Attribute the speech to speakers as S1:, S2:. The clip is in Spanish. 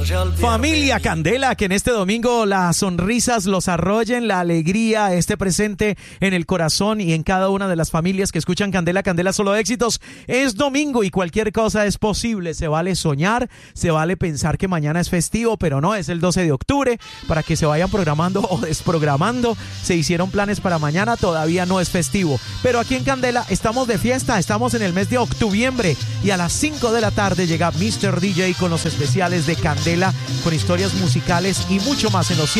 S1: Familia Candela, que en este domingo las sonrisas los arrollen, la alegría esté presente en el corazón y en cada una de las familias que escuchan Candela, Candela Solo Éxitos. Es domingo y cualquier cosa es posible. Se vale soñar, se vale pensar que mañana es festivo, pero no, es el 12 de octubre. Para que se vayan programando o desprogramando, se hicieron planes para mañana, todavía no es festivo. Pero aquí en Candela estamos de fiesta, estamos en el mes de octubiembre y a las 5 de la tarde llega Mr. DJ con los especiales de Candela, con historias musicales y mucho más en los